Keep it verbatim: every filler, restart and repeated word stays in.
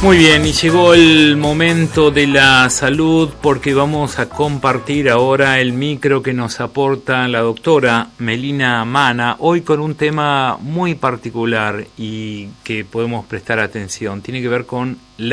Muy bien, y llegó el momento de la salud porque vamos a compartir ahora el micro que nos aporta la doctora Melina Mana, hoy con un tema muy particular y que podemos prestar atención. Tiene que ver con la